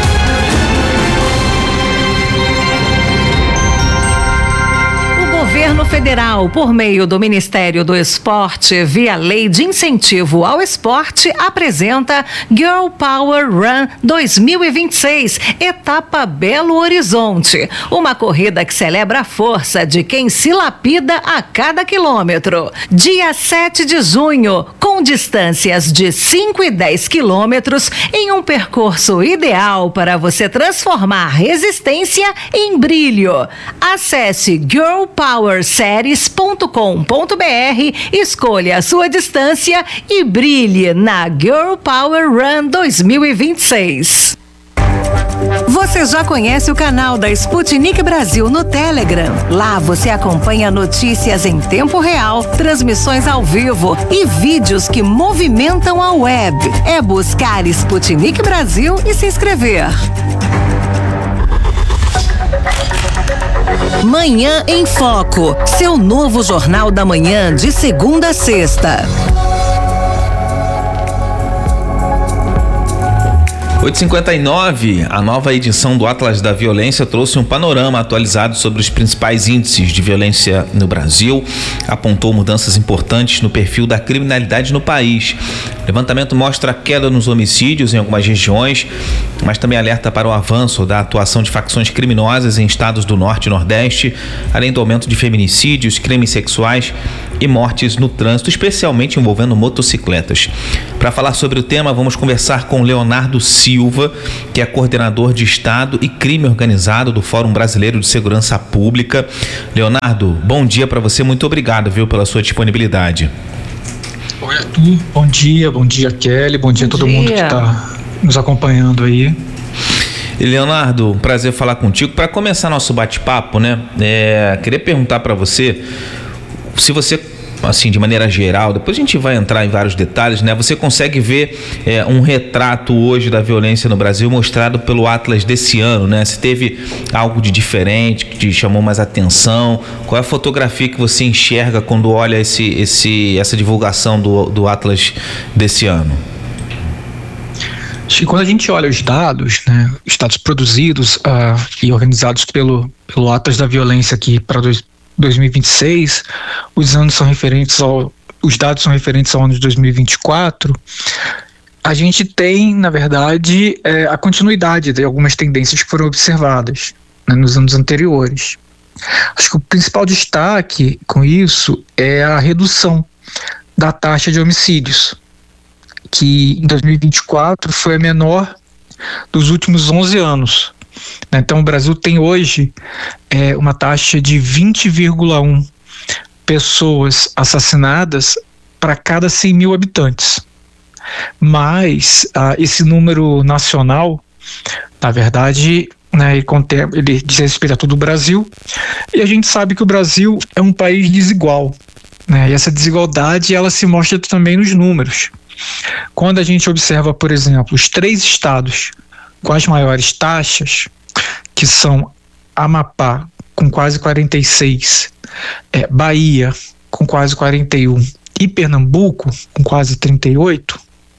O governo federal, por meio do Ministério do Esporte, via Lei de Incentivo ao Esporte, apresenta Girl Power Run 2026, etapa Belo Horizonte. Uma corrida que celebra a força de quem se lapida a cada quilômetro. Dia 7 de junho, com distâncias de 5 e 10 quilômetros, em um percurso ideal para você transformar resistência em brilho. Acesse girlpowerseries.com.br, escolha a sua distância e brilhe na Girl Power Run 2026. Você já conhece o canal da Sputnik Brasil no Telegram? Lá você acompanha notícias em tempo real, transmissões ao vivo e vídeos que movimentam a web. É buscar Sputnik Brasil e se inscrever. Manhã em Foco, seu novo Jornal da Manhã de segunda a sexta. 8h59, a nova edição do Atlas da Violência trouxe um panorama atualizado sobre os principais índices de violência no Brasil, apontou mudanças importantes no perfil da criminalidade no país. O levantamento mostra a queda nos homicídios em algumas regiões, mas também alerta para o avanço da atuação de facções criminosas em estados do Norte e Nordeste, além do aumento de feminicídios, crimes sexuais e mortes no trânsito, especialmente envolvendo motocicletas. Para falar sobre o tema, vamos conversar com Leonardo Silva, que é coordenador de Estado e Crime Organizado do Fórum Brasileiro de Segurança Pública. Leonardo, bom dia para você, muito obrigado, pela sua disponibilidade. Oi, Arthur, bom dia Kelly, bom dia a todo mundo que está nos acompanhando aí. Leonardo, um prazer falar contigo. Para começar nosso bate-papo, queria perguntar para você, se você, assim, de maneira geral, depois a gente vai entrar em vários detalhes, você consegue ver um retrato hoje da violência no Brasil mostrado pelo Atlas desse ano, Se teve algo de diferente que te chamou mais atenção? Qual é a fotografia que você enxerga quando olha essa divulgação do Atlas desse ano? Acho que quando a gente olha os dados, os dados produzidos e organizados pelo Atlas da Violência aqui para 2026, os dados são referentes ao ano de 2024, a gente tem, na verdade, a continuidade de algumas tendências que foram observadas nos anos anteriores. Acho que o principal destaque com isso é a redução da taxa de homicídios, que em 2024 foi a menor dos últimos 11 anos. Então o Brasil tem hoje uma taxa de 20,1 pessoas assassinadas para cada 100 mil habitantes. Mas esse número nacional, na verdade, ele diz respeito a todo o Brasil, e a gente sabe que o Brasil é um país desigual, e essa desigualdade ela se mostra também nos números. Quando a gente observa, por exemplo, os 3 estados com as maiores taxas, que são Amapá, com quase 46, Bahia, com quase 41, e Pernambuco, com quase 38,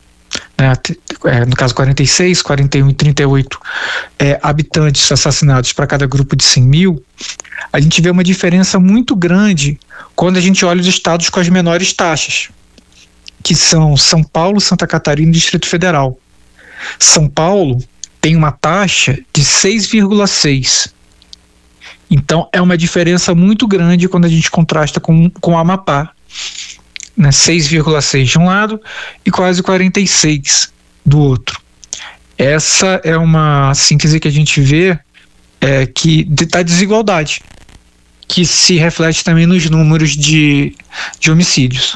no caso 46, 41 e 38 habitantes assassinados para cada grupo de 100 mil, a gente vê uma diferença muito grande quando a gente olha os estados com as menores taxas, que são São Paulo, Santa Catarina e Distrito Federal. São Paulo tem uma taxa de 6,6. Então é uma diferença muito grande quando a gente contrasta com o Amapá, 6,6 de um lado e quase 46 do outro. Essa é uma síntese que a gente vê da desigualdade, que se reflete também nos números de homicídios.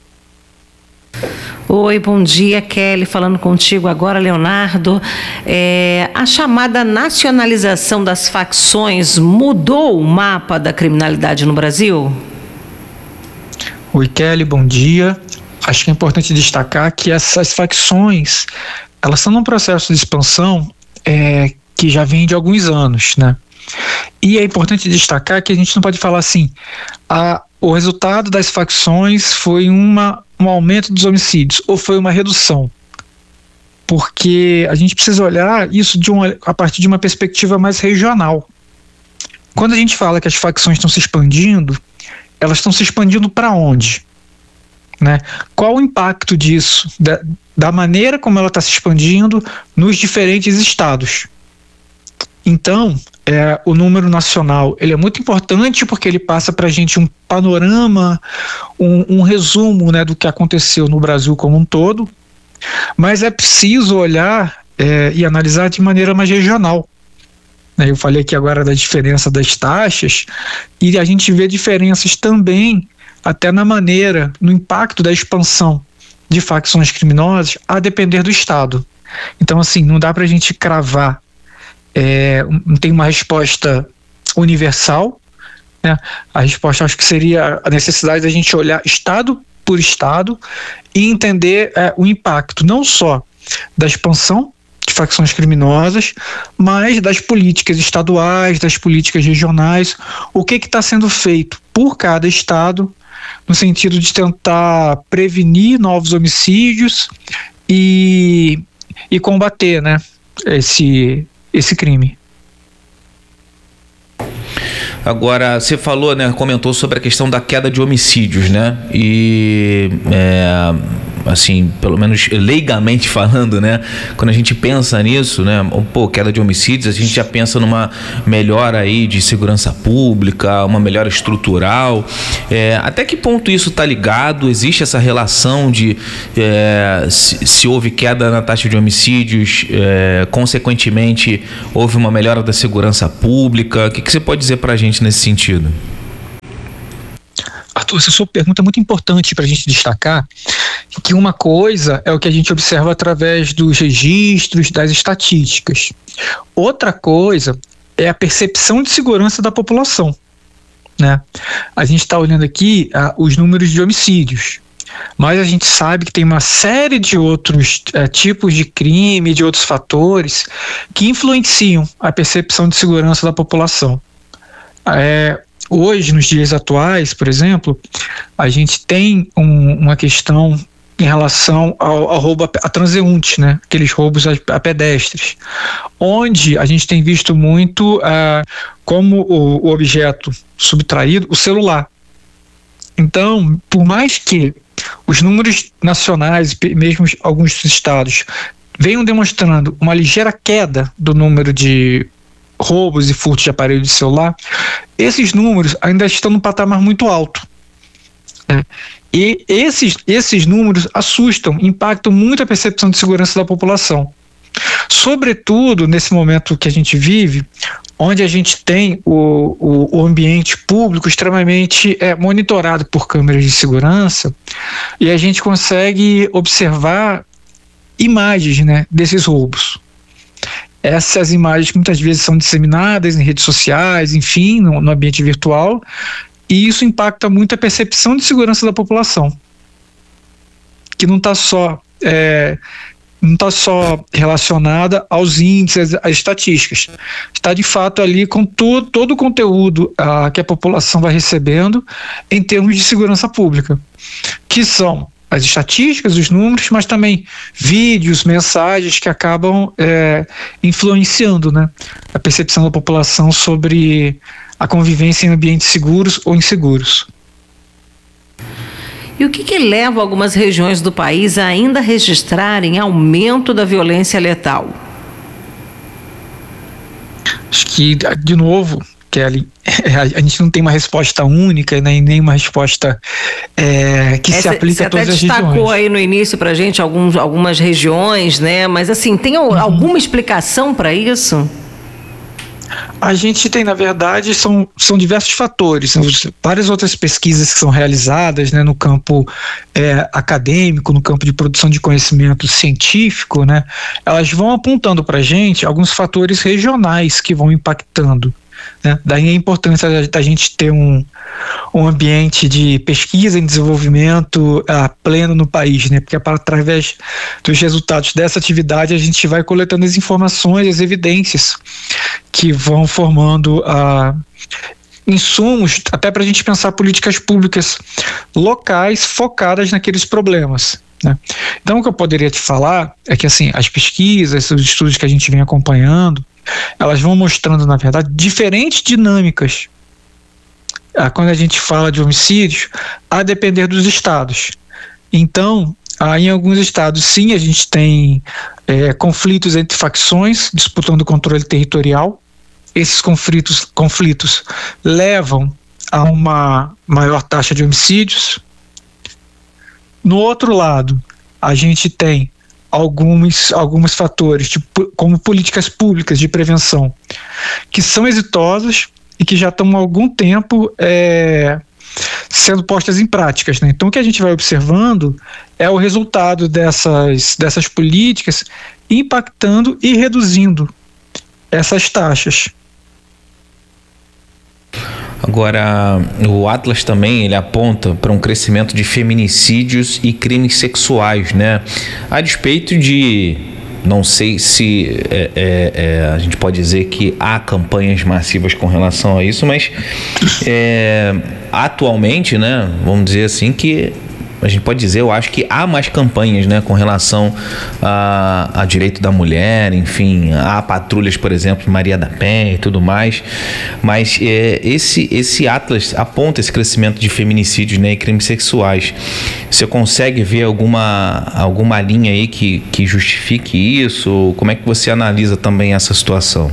Oi, bom dia, Kelly, falando contigo agora, Leonardo. A chamada nacionalização das facções mudou o mapa da criminalidade no Brasil? Oi, Kelly, bom dia. Acho que é importante destacar que essas facções, elas estão num processo de expansão que já vem de alguns anos, E é importante destacar que a gente não pode falar assim, o resultado das facções foi um aumento dos homicídios, ou foi uma redução. Porque a gente precisa olhar isso a partir de uma perspectiva mais regional. Quando a gente fala que as facções estão se expandindo, elas estão se expandindo para onde? Qual o impacto disso, da maneira como ela está se expandindo nos diferentes estados? Então, o número nacional ele é muito importante porque ele passa para a gente um panorama, um resumo do que aconteceu no Brasil como um todo, mas é preciso olhar e analisar de maneira mais regional. Eu falei aqui agora da diferença das taxas e a gente vê diferenças também até no impacto da expansão de facções criminosas a depender do estado. Então, assim, não dá para a gente cravar, não tem uma resposta universal, A resposta acho que seria a necessidade da gente olhar estado por estado e entender o impacto não só da expansão de facções criminosas, mas das políticas estaduais, das políticas regionais, o que está sendo feito por cada estado no sentido de tentar prevenir novos homicídios e combater, né, esse crime. Agora, você falou, né, comentou sobre a questão da queda de homicídios, né? E, assim, pelo menos leigamente falando, né? Quando a gente pensa nisso, né? Queda de homicídios, a gente já pensa numa melhora aí de segurança pública, uma melhora estrutural. Até que ponto isso está ligado? Existe essa relação de se houve queda na taxa de homicídios, consequentemente houve uma melhora da segurança pública? O que você pode dizer para a gente nesse sentido? Arthur, essa sua pergunta é muito importante para a gente destacar que uma coisa é o que a gente observa através dos registros, das estatísticas. Outra coisa é a percepção de segurança da população, né? A gente está olhando aqui os números de homicídios, mas a gente sabe que tem uma série de outros tipos de crime, de outros fatores que influenciam a percepção de segurança da população. Hoje, nos dias atuais, por exemplo, a gente tem uma questão em relação ao roubo a transeunte, né? Aqueles roubos a pedestres, onde a gente tem visto muito como o objeto subtraído, o celular. Então, por mais que os números nacionais, mesmo alguns estados, venham demonstrando uma ligeira queda do número de roubos e furtos de aparelho de celular, esses números ainda estão num patamar muito alto. E esses números assustam, impactam muito a percepção de segurança da população. Sobretudo nesse momento que a gente vive, onde a gente tem o ambiente público extremamente monitorado por câmeras de segurança, e a gente consegue observar imagens, né, desses roubos. Essas imagens muitas vezes são disseminadas em redes sociais, enfim, no ambiente virtual, e isso impacta muito a percepção de segurança da população, que não está só relacionada aos índices, às estatísticas. Está de fato ali com todo o conteúdo que a população vai recebendo em termos de segurança pública, que são as estatísticas, os números, mas também vídeos, mensagens que acabam influenciando, né, a percepção da população sobre a convivência em ambientes seguros ou inseguros. E o que leva algumas regiões do país a ainda registrarem aumento da violência letal? Acho que, de novo, Kelly, a gente não tem uma resposta única, né, nem uma resposta que se aplica a todas as regiões. Você até destacou aí no início para a gente algumas regiões, né? Mas assim, tem alguma explicação para isso? A gente tem, na verdade, são diversos fatores, são várias outras pesquisas que são realizadas, né, no campo acadêmico, no campo de produção de conhecimento científico, né, elas vão apontando para a gente alguns fatores regionais que vão impactando, né. Daí a importância da gente ter um ambiente de pesquisa e desenvolvimento pleno no país, né, porque através dos resultados dessa atividade a gente vai coletando as informações, as evidências que vão formando insumos até para a gente pensar políticas públicas locais focadas naqueles problemas, né? Então, o que eu poderia te falar é que, assim, as pesquisas, os estudos que a gente vem acompanhando, elas vão mostrando, na verdade, diferentes dinâmicas quando a gente fala de homicídios, a depender dos estados. Então, em alguns estados, sim, a gente tem conflitos entre facções disputando o controle territorial. Esses conflitos levam a uma maior taxa de homicídios. No outro lado, a gente tem alguns fatores, como políticas públicas de prevenção, que são exitosas e que já estão há algum tempo sendo postas em práticas, né? Então, o que a gente vai observando é o resultado dessas políticas impactando e reduzindo essas taxas. Agora, o Atlas também ele aponta para um crescimento de feminicídios e crimes sexuais, né? A despeito de não sei se a gente pode dizer que há campanhas massivas com relação a isso, mas atualmente, né, vamos dizer assim, que a gente pode dizer, eu acho que há mais campanhas, né, com relação a direito da mulher, enfim, há patrulhas, por exemplo, Maria da Penha e tudo mais, mas esse Atlas aponta esse crescimento de feminicídios, né, e crimes sexuais. Você consegue ver alguma linha aí que justifique isso? Como é que você analisa também essa situação?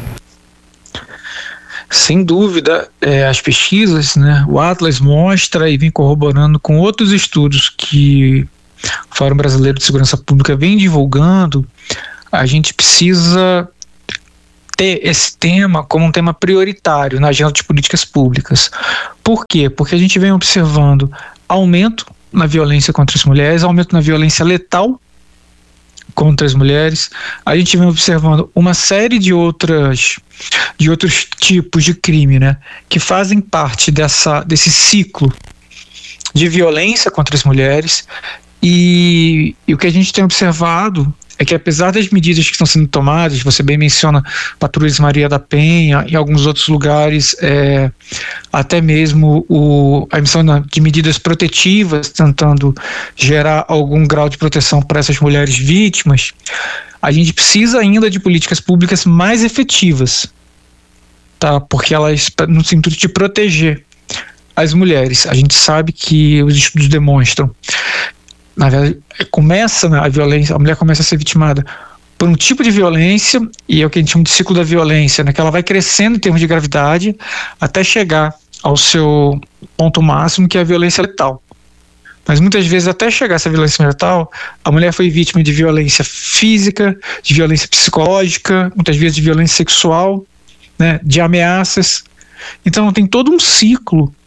Sem dúvida, as pesquisas, né, o Atlas mostra e vem corroborando com outros estudos que o Fórum Brasileiro de Segurança Pública vem divulgando. A gente precisa ter esse tema como um tema prioritário na agenda de políticas públicas. Por quê? Porque a gente vem observando aumento na violência contra as mulheres, aumento na violência letal contra as mulheres. A gente vem observando uma série de outros tipos de crime, né, que fazem parte desse ciclo de violência contra as mulheres, e o que a gente tem observado é que, apesar das medidas que estão sendo tomadas, você bem menciona patrulhas Maria da Penha, em alguns outros lugares, até mesmo a emissão de medidas protetivas, tentando gerar algum grau de proteção para essas mulheres vítimas, a gente precisa ainda de políticas públicas mais efetivas, tá? Porque elas, no sentido de proteger as mulheres, a gente sabe que os estudos demonstram, na verdade, a violência, a mulher começa a ser vitimada por um tipo de violência, e é o que a gente chama de ciclo da violência, né, que ela vai crescendo em termos de gravidade até chegar ao seu ponto máximo, que é a violência letal. Mas muitas vezes, até chegar a essa violência letal, a mulher foi vítima de violência física, de violência psicológica, muitas vezes de violência sexual, né, de ameaças. Então tem todo um ciclo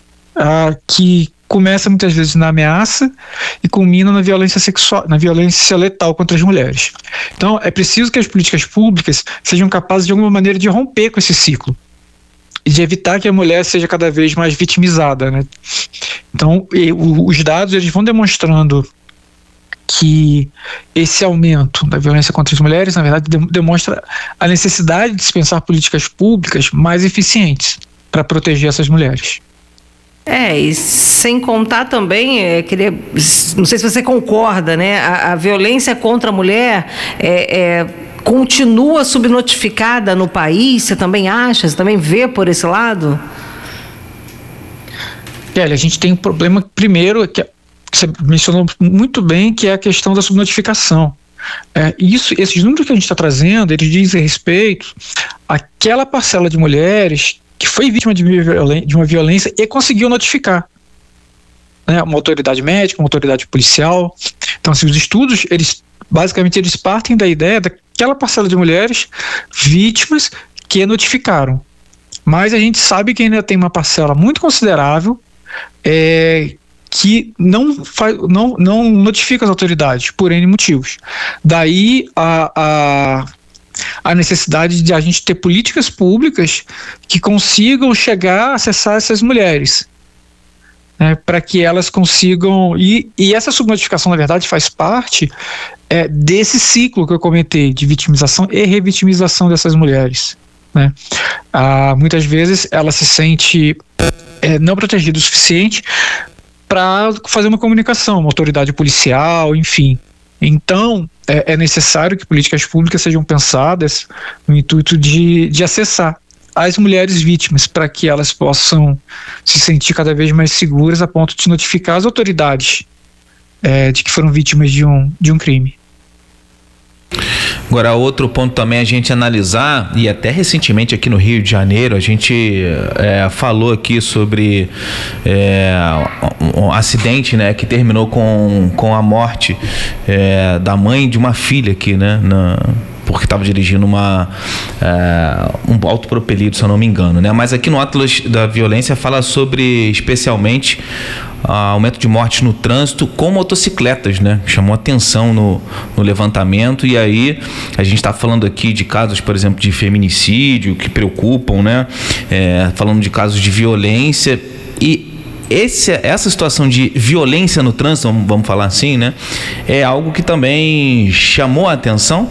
que começa muitas vezes na ameaça e culmina na violência sexual, na violência letal contra as mulheres. Então é preciso que as políticas públicas sejam capazes de alguma maneira de romper com esse ciclo e de evitar que a mulher seja cada vez mais vitimizada, né? Então os dados, eles vão demonstrando que esse aumento da violência contra as mulheres, na verdade, demonstra a necessidade de se pensar políticas públicas mais eficientes para proteger essas mulheres. E sem contar também, não sei se você concorda, né? A violência contra a mulher continua subnotificada no país. Você também acha? Você também vê por esse lado? A gente tem um problema, primeiro, que você mencionou muito bem, que é a questão da subnotificação. Esses números que a gente está trazendo, eles dizem respeito àquela parcela de mulheres que foi vítima de uma violência e conseguiu notificar, né, uma autoridade médica, uma autoridade policial. Então, assim, os estudos, eles partem da ideia daquela parcela de mulheres vítimas que notificaram. Mas a gente sabe que ainda tem uma parcela muito considerável que não notifica as autoridades por N motivos. Daí a necessidade de a gente ter políticas públicas que consigam chegar a acessar essas mulheres, né, para que elas consigam, e essa subnotificação, na verdade, faz parte desse ciclo que eu comentei, de vitimização e revitimização dessas mulheres, né? Muitas vezes ela se sente não protegida o suficiente para fazer uma comunicação, uma autoridade policial, enfim. Então, é necessário que políticas públicas sejam pensadas no intuito de acessar as mulheres vítimas, para que elas possam se sentir cada vez mais seguras a ponto de notificar as autoridades de que foram vítimas de um crime. Agora, outro ponto também a gente analisar, e até recentemente aqui no Rio de Janeiro, a gente falou aqui sobre um acidente, né, que terminou com a morte da mãe de uma filha aqui, né, porque estava dirigindo um autopropelido, se eu não me engano, né? Mas aqui no Atlas da Violência fala sobre, especialmente, aumento de mortes no trânsito com motocicletas, né? Chamou atenção no levantamento, e aí a gente está falando aqui de casos, por exemplo, de feminicídio que preocupam, né? Falando de casos de violência, e essa situação de violência no trânsito, vamos falar assim, né, é algo que também chamou a atenção?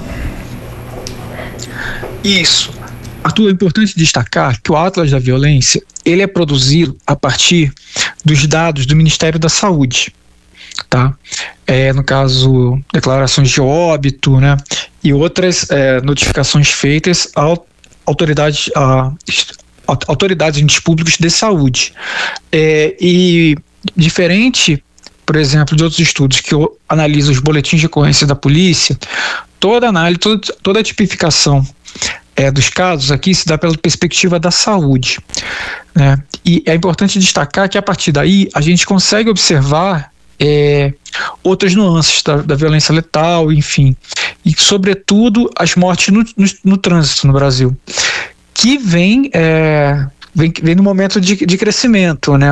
Isso. Arthur, é importante destacar que o Atlas da Violência, ele é produzido a partir dos dados do Ministério da Saúde, tá? No caso, declarações de óbito, né? E outras notificações feitas a autoridades entes públicos de saúde. E diferente, por exemplo, de outros estudos que analisam os boletins de ocorrência da polícia, toda análise, toda a tipificação dos casos aqui se dá pela perspectiva da saúde, né? E é importante destacar que a partir daí a gente consegue observar outras nuances da violência letal, enfim, e sobretudo as mortes no trânsito no Brasil, que vem no momento de crescimento, né?